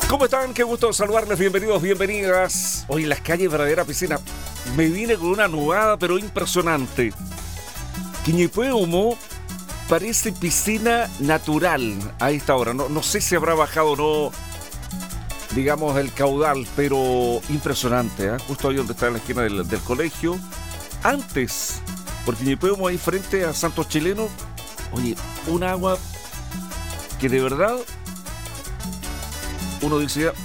¿Cómo están? Qué gusto saludarles, bienvenidos, bienvenidas. Hoy en las calles, verdadera piscina. Me vine con una nubada, pero impresionante. Quinhipeumo parece piscina natural a esta hora. No sé si habrá bajado o no, digamos, el caudal, pero impresionante, ¿eh? Justo ahí donde está en la esquina del colegio. Antes, por Quinhipeumo, ahí frente a Santos Chileno, oye, un agua que de verdad uno dice,